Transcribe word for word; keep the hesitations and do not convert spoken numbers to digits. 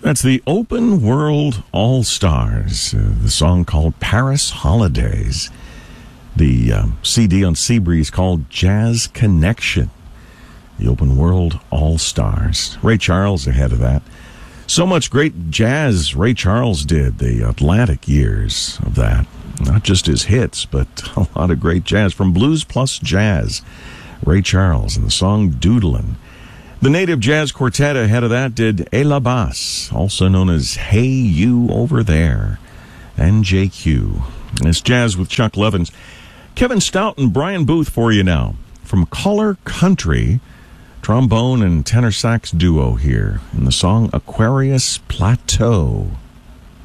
That's the Open World All-Stars, uh, the song called Paris Holidays. The um, C D on Seabreeze called Jazz Connection. The Open World All-Stars. Ray Charles ahead of that. So much great jazz Ray Charles did, the Atlantic years of that. Not just his hits, but a lot of great jazz. From Blues Plus Jazz, Ray Charles and the song Doodlin'. The Native Jazz Quartet ahead of that did Et La Basse, also known as Hey You Over There, and J Q. And it's Jazz with Chuck Levins. Kevin Stout and Brian Booth for you now. From Color Country, trombone and tenor sax duo here in the song Aquarius Plateau.